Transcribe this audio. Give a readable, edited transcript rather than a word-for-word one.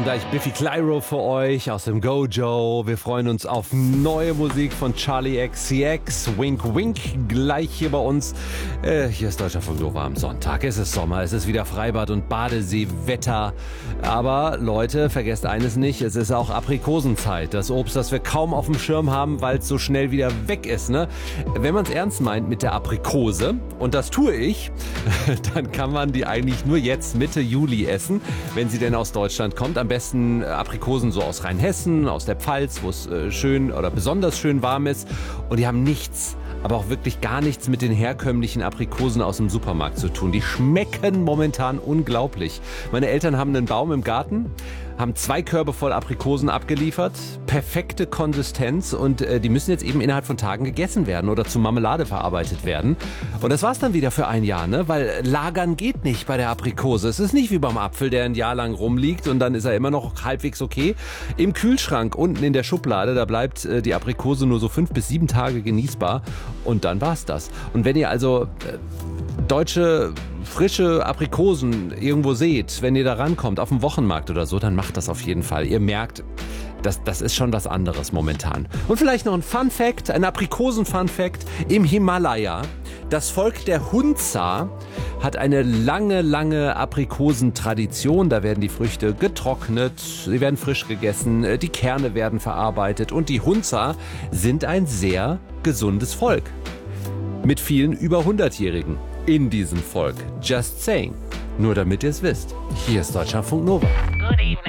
haben gleich Biffy Clyro für euch aus dem Gojo. Wir freuen uns auf neue Musik von Charli XCX. Wink, wink, gleich hier bei uns. Hier ist Deutschlandfunk Nova am Sonntag. Es ist Sommer, es ist wieder Freibad- und Badeseewetter. Aber Leute, vergesst eines nicht, es ist auch Aprikosenzeit. Das Obst, das wir kaum auf dem Schirm haben, weil es so schnell wieder weg ist. Ne? Wenn man es ernst meint mit der Aprikose, und das tue ich, dann kann man die eigentlich nur jetzt Mitte Juli essen, wenn sie denn aus Deutschland kommt. Am besten Aprikosen so aus Rheinhessen, aus der Pfalz, wo es schön oder besonders schön warm ist. Und die haben nichts, aber auch wirklich gar nichts mit den herkömmlichen Aprikosen aus dem Supermarkt zu tun. Die schmecken momentan unglaublich. Meine Eltern haben einen Baum im Garten, haben 2 Körbe voll Aprikosen abgeliefert. Perfekte Konsistenz und die müssen jetzt eben innerhalb von Tagen gegessen werden oder zu Marmelade verarbeitet werden. Und das war's dann wieder für ein Jahr, ne? Weil lagern geht nicht bei der Aprikose. Es ist nicht wie beim Apfel, der ein Jahr lang rumliegt und dann ist er immer noch halbwegs okay. Im Kühlschrank unten in der Schublade, da bleibt die Aprikose nur so 5 bis 7 Tage genießbar und dann war's das. Und wenn ihr also deutsche frische Aprikosen irgendwo seht, wenn ihr da rankommt, auf dem Wochenmarkt oder so, dann macht das auf jeden Fall. Ihr merkt, das ist schon was anderes momentan. Und vielleicht noch ein Fun-Fact, ein Aprikosen-Fun-Fact. Im Himalaya, das Volk der Hunza hat eine lange, lange Aprikosentradition. Da werden die Früchte getrocknet, sie werden frisch gegessen, die Kerne werden verarbeitet. Und die Hunza sind ein sehr gesundes Volk. Mit vielen über 100-Jährigen in diesem Volk. Just saying. Nur damit ihr es wisst. Hier ist Deutschlandfunk Nova. Good evening.